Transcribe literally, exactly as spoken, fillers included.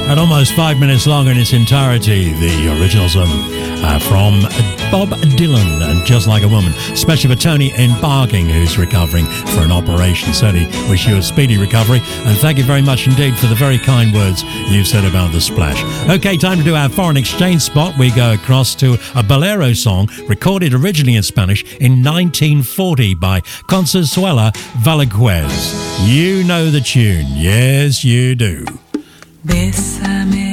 And almost five minutes long in its entirety, the original song uh, from Bob Dylan, and Just Like a Woman. Especially for Tony in Barking, who's recovering for an operation. Certainly wish you a speedy recovery, and thank you very much indeed for the very kind words you've said about the splash. Okay, time to do our foreign exchange spot. We go across to a bolero song recorded originally in Spanish in nineteen forty by Consuelo Velasquez. You know the tune. Yes, you do. Bésame